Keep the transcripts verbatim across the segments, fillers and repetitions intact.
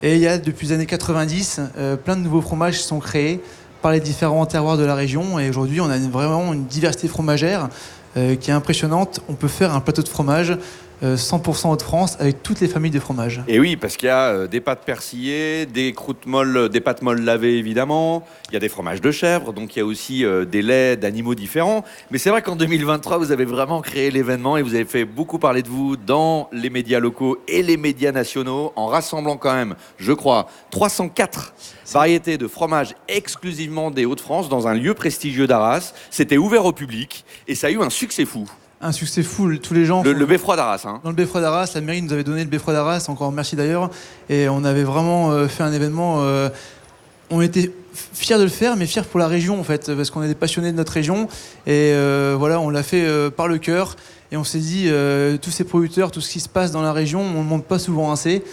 Et il y a depuis les années quatre-vingt-dix euh, plein de nouveaux fromages qui sont créés par les différents terroirs de la région. Et aujourd'hui, on a une, vraiment une diversité fromagère euh, qui est impressionnante. On peut faire un plateau de fromage euh, cent pour cent Hauts-de-France avec toutes les familles de fromages. Et oui, parce qu'il y a euh, des pâtes persillées, des croûtes molles, des pâtes molles lavées évidemment. Il y a des fromages de chèvre, donc il y a aussi euh, des laits d'animaux différents. Mais c'est vrai qu'en deux mille vingt-trois, vous avez vraiment créé l'événement et vous avez fait beaucoup parler de vous dans les médias locaux et les médias nationaux en rassemblant quand même, je crois, trois cent quatre variétés de fromages exclusivement des Hauts-de-France dans un lieu prestigieux d'Arras. C'était ouvert au public et ça a eu un succès fou. Un succès fou, tous les gens... Le, le beffroi d'Arras. Hein. Dans le beffroi d'Arras, la mairie nous avait donné le beffroi d'Arras, encore merci d'ailleurs. Et on avait vraiment euh, fait un événement... Euh, on était fiers de le faire, mais fiers pour la région en fait, parce qu'on est des passionnés de notre région. Et euh, voilà, on l'a fait euh, par le cœur. Et on s'est dit, euh, tous ces producteurs, tout ce qui se passe dans la région, on ne le montre pas souvent assez.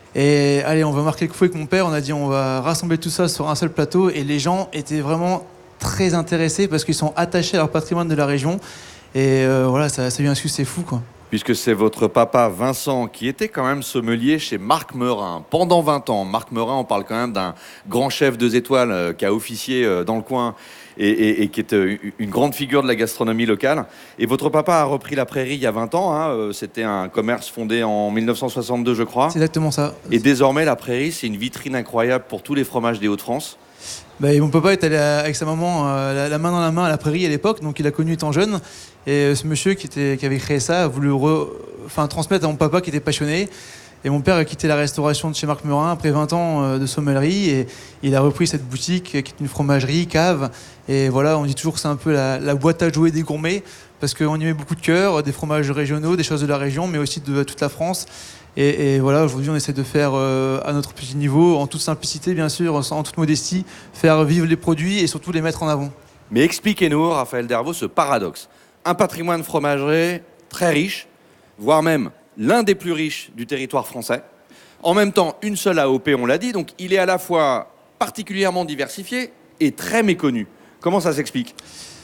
Et allez, on va marquer le coup avec mon père. On a dit, on va rassembler tout ça sur un seul plateau. Et les gens étaient vraiment très intéressés parce qu'ils sont attachés à leur patrimoine de la région. Et euh, voilà, ça, ça a eu un succès fou, quoi. Puisque c'est votre papa Vincent qui était quand même sommelier chez Marc Meurin pendant vingt ans. Marc Meurin, on parle quand même d'un grand chef deux étoiles euh, qui a officié euh, dans le coin et, et, et qui est euh, une grande figure de la gastronomie locale. Et votre papa a repris la Prairie il y a vingt ans. Hein, euh, c'était un commerce fondé en mille neuf cent soixante-deux, je crois. C'est exactement ça. Et désormais, la Prairie, c'est une vitrine incroyable pour tous les fromages des Hauts-de-France. Bah, mon papa est allé avec sa maman euh, la, la main dans la main à la Prairie à l'époque, donc il a connu étant jeune. Et euh, ce monsieur qui, était, qui avait créé ça a voulu re, enfin, transmettre à mon papa qui était passionné. Et mon père a quitté la restauration de chez Marc Meurin après vingt ans euh, de sommellerie. Et il a repris cette boutique qui est une fromagerie, cave. Et voilà, on dit toujours que c'est un peu la, la boîte à jouer des gourmets, parce qu'on y met beaucoup de cœur, des fromages régionaux, des choses de la région, mais aussi de toute la France. Et, et voilà, aujourd'hui, on essaie de faire euh, à notre petit niveau, en toute simplicité, bien sûr, en toute modestie, faire vivre les produits et surtout les mettre en avant. Mais expliquez-nous, Raphaël Dervaux, ce paradoxe. Un patrimoine fromager très riche, voire même l'un des plus riches du territoire français. En même temps, une seule A O P, on l'a dit, donc il est à la fois particulièrement diversifié et très méconnu. Comment ça s'explique ?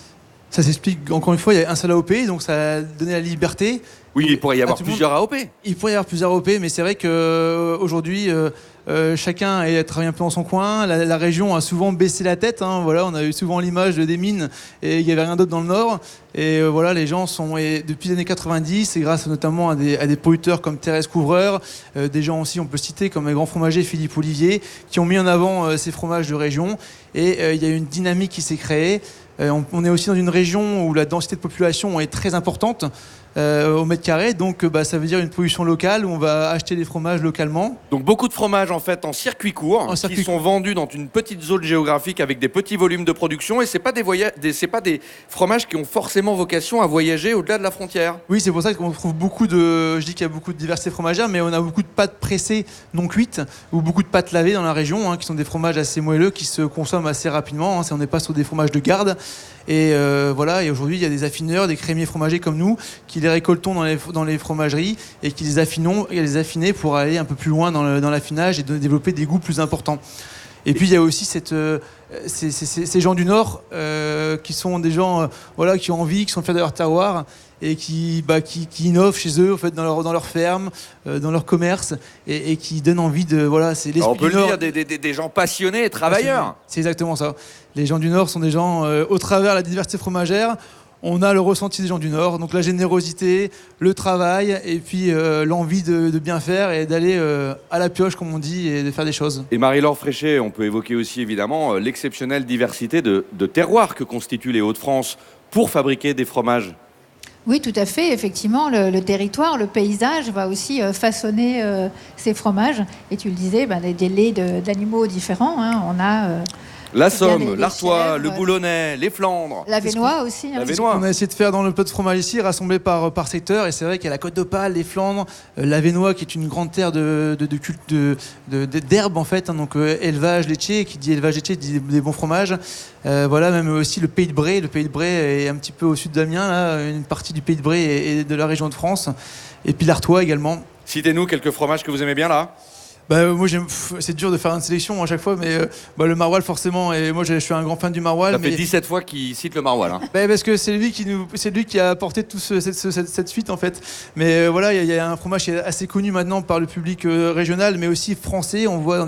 Ça s'explique, encore une fois, il y a un seul A O P, donc ça a donné la liberté. Oui, il pourrait y avoir plusieurs A O P. Il pourrait y avoir plusieurs A O P, mais c'est vrai qu'aujourd'hui, euh, euh, chacun est, travaille un peu dans son coin. La, la région a souvent baissé la tête. Hein, voilà, on a eu souvent l'image des mines et il n'y avait rien d'autre dans le Nord. Et euh, voilà, les gens sont, et depuis les années quatre-vingt-dix, et grâce notamment à des, à des producteurs comme Thérèse Couvreur, euh, des gens aussi, on peut citer, comme les grands fromagers Philippe Olivier, qui ont mis en avant euh, ces fromages de région. Et euh, il y a eu une dynamique qui s'est créée. Euh, on, on est aussi dans une région où la densité de population est très importante. Euh, au mètre carré, donc bah, ça veut dire une production locale où on va acheter des fromages localement. Donc beaucoup de fromages en fait en circuit court en circuit qui sont vendus dans une petite zone géographique avec des petits volumes de production et c'est pas des, voya- des, c'est pas des fromages qui ont forcément vocation à voyager au-delà de la frontière. Oui, c'est pour ça qu'on trouve beaucoup de, je dis qu'il y a beaucoup de diversité fromagère, mais on a beaucoup de pâtes pressées non cuites ou beaucoup de pâtes lavées dans la région, hein, qui sont des fromages assez moelleux qui se consomment assez rapidement. Hein, on n'est pas sur des fromages de garde. Et euh, voilà, et aujourd'hui il y a des affineurs, des crémiers fromagers comme nous qui les récoltons dans les, dans les fromageries et qui les affinons, et les affiner pour aller un peu plus loin dans, le, dans l'affinage et de développer des goûts plus importants. Et puis il y a aussi cette, euh, ces, ces, ces gens du Nord euh, qui sont des gens euh, voilà, qui ont envie, qui sont fiers de leur terroir et qui, bah, qui, qui innovent chez eux en fait, dans, leur, dans leur ferme, euh, dans leur commerce et, et qui donnent envie de... Voilà, c'est l'esprit Alors on peut du le Nord. dire, des, des, des gens passionnés et travailleurs. C'est exactement ça. Les gens du Nord sont des gens, euh, au travers de la diversité fromagère, on a le ressenti des gens du Nord, donc la générosité, le travail et puis euh, l'envie de, de bien faire et d'aller euh, à la pioche, comme on dit, et de faire des choses. Et Marie-Laure Fréchet, on peut évoquer aussi évidemment l'exceptionnelle diversité de, de terroirs que constituent les Hauts-de-France pour fabriquer des fromages. Oui, tout à fait. Effectivement, le, le territoire, le paysage va aussi euh, façonner euh, ces fromages. Et tu le disais, ben, des, des laits de, d'animaux différents. Hein. On a... Euh, La Somme, l'Artois, le Boulonnais, les Flandres. L'Avesnois aussi. Hein, L'Avesnois. On a essayé de faire dans le plat de fromage ici, rassemblé par, par secteur. Et c'est vrai qu'il y a la Côte d'Opale, les Flandres, euh, l'Avesnois qui est une grande terre de, de, de culte de, de, de, d'herbe en fait. Hein, donc euh, élevage laitier, qui dit élevage laitier dit des, des bons fromages. Euh, voilà, même aussi le Pays de Bray. Le Pays de Bray est un petit peu au sud d'Amiens, là, une partie du Pays de Bray et, et de la région de France. Et puis l'Artois également. Citez-nous quelques fromages que vous aimez bien là. Bah, moi, j'aime, c'est dur de faire une sélection à chaque fois, mais euh, bah, le maroilles forcément. Et moi, je suis un grand fan du maroilles. Ça mais... fait dix-sept fois qu'il cite le maroilles. Hein. Bah, parce que c'est lui qui nous, c'est lui qui a apporté toute ce, cette, cette, cette suite en fait. Mais euh, voilà, il y, y a un fromage qui est assez connu maintenant par le public euh, régional, mais aussi français. On voit dans